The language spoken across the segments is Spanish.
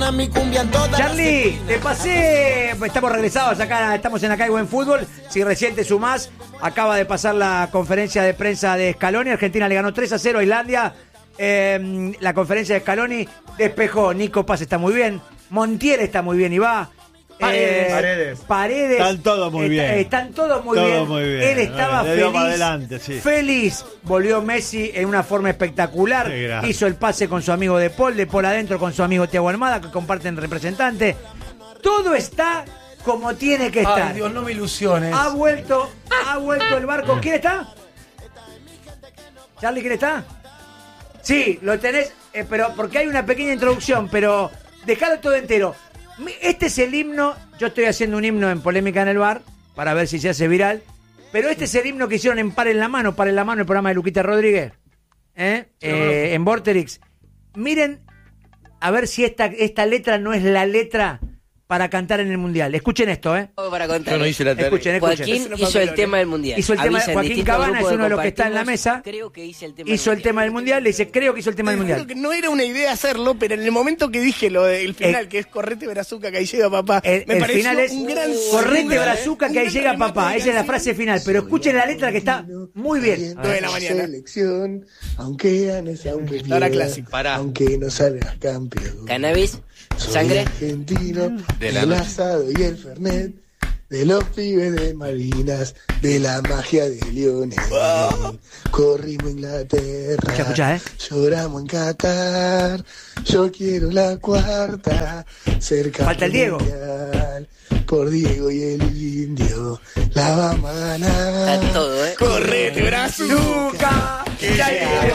suena mi cumbia en todas. Charlie, te pasé. Estamos regresados acá, estamos en Acá hay Buen Fútbol. Si recién te sumás, acaba de pasar la conferencia de prensa de Scaloni. Argentina le ganó 3-0 a Islandia. La conferencia de Scaloni despejó. Nico Paz está muy bien. Montiel está muy bien y va. Paredes. Están todos muy bien. Están todos muy bien. Él estaba feliz. Adelante, sí. Feliz. Volvió Messi en una forma espectacular. Hizo el pase con su amigo De Paul adentro con su amigo Thiago Almada, que comparten representante. Todo está como tiene que estar. Ay, Dios, no me ilusiones. Ha vuelto el barco. ¿Quién está? Charlie, ¿quién está? Sí, lo tenés, pero porque hay una pequeña introducción, pero dejalo todo entero. Este es el himno. Yo estoy haciendo un himno en Polémica en el Bar para ver si se hace viral. Pero este es el himno que hicieron en Par en la Mano, el programa de Luquita Rodríguez. En Vorterix. Miren, a ver si esta letra no es la letra para cantar en el Mundial. Escuchen esto, Para contar. Yo no hice la tarea. Escuchen. Joaquín hizo el tema del Mundial. Hizo el tema, Joaquín Cabana es uno de los que está en la mesa. Creo que hice el tema hizo el tema del Mundial. Le dice, creo que hizo el tema del Mundial. Creo que no era una idea hacerlo, pero en el momento que dije lo del final, que es correte brazuca, que ahí llega papá, me el pareció final es un gran correte brazuca, que ahí llega papá. Esa es la frase final. Pero escuchen la letra que está muy bien. 9 de la mañana. Selección, aunque ganes, aunque Ahora pierdas, clásico. aunque no salgas campeón. Cannabis, Soy sangre. argentino, De la del noche. asado y el fernet, de los pibes de Malvinas, de la magia de Lionel. Corrimos Inglaterra, Escuchá, lloramos en Qatar, yo quiero la cuarta, cerca Falta el Diego. por Diego y el Indio, la vamos a ganar. Está todo, Correte brazuca. Está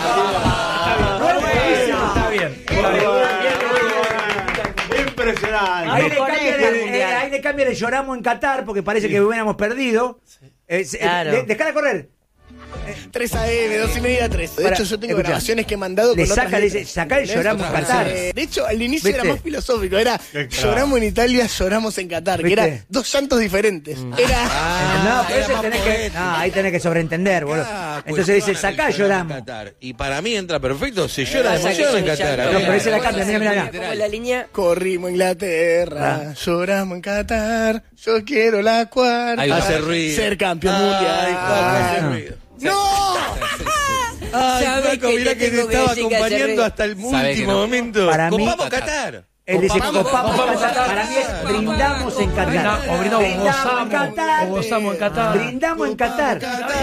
bien. Impresionante. Ahí le cambian el lloramos en Qatar porque parece que hubiéramos perdido. Claro. Dejala correr. 3 AM, 2:30, 3. De Para, hecho, yo tengo escuchá. grabaciones que he mandado Le con saca, otras le dice, letras. sacá el lloramos en Qatar. De hecho, al inicio ¿Viste? era más filosófico. Era lloramos en Italia, lloramos en Qatar. Que ¿Viste? era 2 llantos diferentes. Era... No, pero eso tenés que. No, ahí tenés que sobreentender, boludo. Entonces dice, sacá lloramos. Y para mí entra perfecto, se llora Pasa demasiado que en es un Qatar. llanto. No, pero ese la cambia, mira. ¿Cómo es la línea? Corrimos Inglaterra, lloramos en Qatar, yo quiero la cuarta. Ahí va a hacer ruido. Ser campeón mundial. ¡No! Ay, ¿Sabe Flaco, que mirá te que te tengo que estaba decir que hacer acompañando ruido? hasta el Sabe que último no. momento. Para mí- Copamos Qatar. Él dice, Copamos Qatar. Para mí es brindamos en Qatar. O brindamos, Brindamos en Qatar. gozamos en Qatar. Brindamos en Qatar.